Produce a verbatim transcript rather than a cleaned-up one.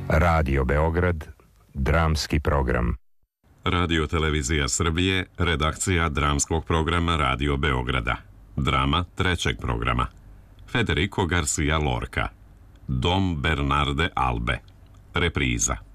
Radio Beograd, dramski program. Radio Televizija Srbije, redakcija dramskog programa Radio Beograda. Drama trećeg programa. Federico Garcia Lorca. Dom Bernarde Albe. Repriza.